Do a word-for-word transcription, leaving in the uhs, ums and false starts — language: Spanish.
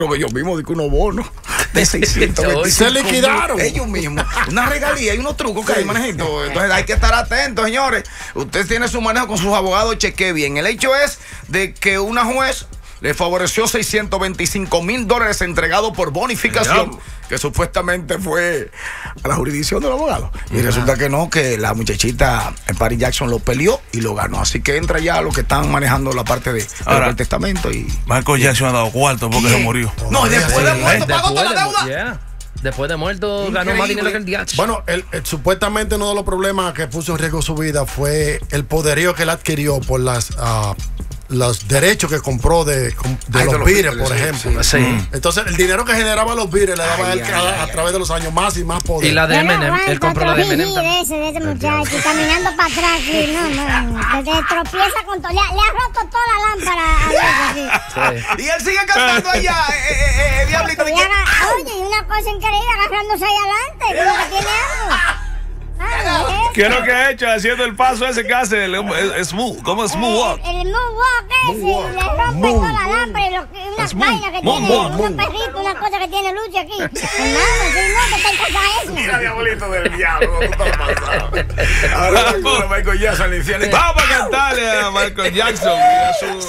ellos mismos de que unos bonos de seiscientos veinticinco se liquidaron ellos mismos, una regalía y unos trucos que hay, manejito. Entonces hay que estar atentos, señores. Usted tiene su manejo con sus abogados, cheque bien. El hecho es de que una juez le favoreció seiscientos veinticinco mil dólares entregados por bonificación, que supuestamente fue a la jurisdicción del abogado. Y uh-huh. resulta que no, que la muchachita en Paris Jackson lo peleó y lo ganó. Así que entra ya los que están manejando la parte de, Ahora, del testamento. Y Michael Jackson ha dado cuarto porque ¿Qué? se murió. No, después de muerto pagó toda la deuda. Yeah. Después de muerto ganó más dinero que el diacho. Bueno, el, el, supuestamente uno de los problemas que puso en riesgo su vida fue el poderío que él adquirió por las uh, los derechos que compró de, de Ay, los Beatles, por ejemplo. Sí. Sí. Entonces, el dinero que generaba los Beatles le daba a él a, a través de los años más y más poder. Y la de Eminem, él compró la de Eminem. De ese, de ese muchacho, caminando para atrás, sí, no, no, se tropieza con todo, le, le ha roto toda la lámpara a Dios, sí. Y él sigue cantando allá, eh, eh, eh, Diablito. Oye, y una cosa increíble, agarrándose ahí adelante, como que tiene algo. ¿Qué es lo que ha hecho? Haciendo el paso ese que hace, el, el, el smooth, ¿cómo es smooth walk? El, el smooth walk ese, moonwalk. Le rompe moon. toda la lámpara y, lo, y unas vainas que moon, tiene, moon, unos perritos, unas cosas que tiene Luchi aquí. Hermano, si no, ¿qué te pasa eso? Mira, diabolito del diablo, tú estás pasado. Ahora, Michael Jackson, vamos a cantarle a Michael Jackson.